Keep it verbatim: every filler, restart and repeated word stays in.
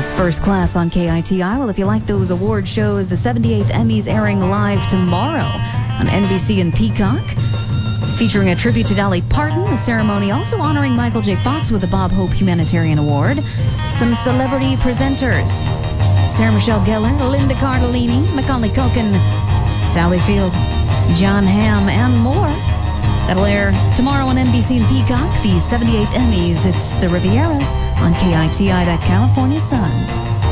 It's First Class on K I T I. Well, if you like those award shows, the seventy-eighth Emmys airing live tomorrow on N B C and Peacock, featuring a tribute to Dolly Parton. The ceremony also honoring Michael J. Fox with the Bob Hope Humanitarian Award. Some celebrity presenters: Sarah Michelle Gellar, Linda Cardellini, Macaulay Culkin, Sally Field, John Hamm, and more. That'll air tomorrow on N B C and Peacock, the seventy-eighth Emmys. It's the Rivieras on K I T I, that California sun.